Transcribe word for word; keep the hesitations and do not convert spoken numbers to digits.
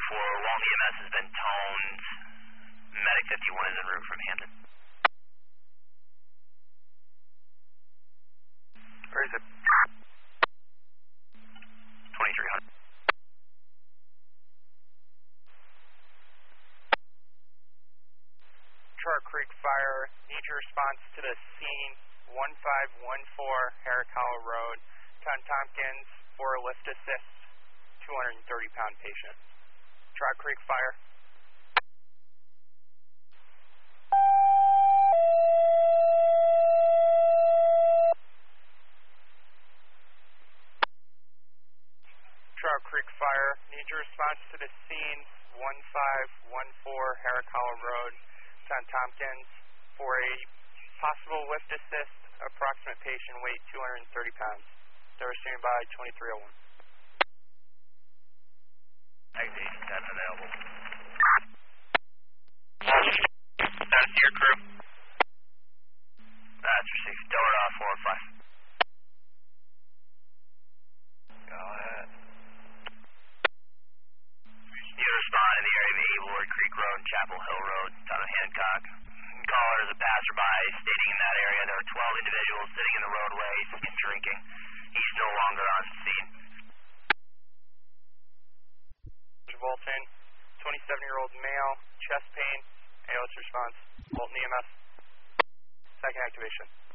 four, Walton E M S has been toned. Medic fifty-one is en route from Hampton. Where is it? twenty-three hundred. Char Creek Fire, need your response to the scene, one five one four Harricow Road, Tom Tompkins, for a lift assist, two hundred thirty pound patient. Char Creek Fire. Char Creek Fire, need your response to the scene, one five one four Harricow Road, Tom Tompkins, for a possible lift assist, approximate patient weight two hundred thirty pounds. They were standing by twenty-three oh one. Exit seven available. That's your crew. That's received. Delta four and five. Go ahead. You respond in the area of Aylord Creek Road, Chapel Hill Road, town of Hancock. Caller is a passerby stating in that area there are twelve individuals sitting in the roadway and drinking. He's no longer on scene. Walton, twenty-seven year old male, chest pain, A L S response, Walton E M S. Second activation.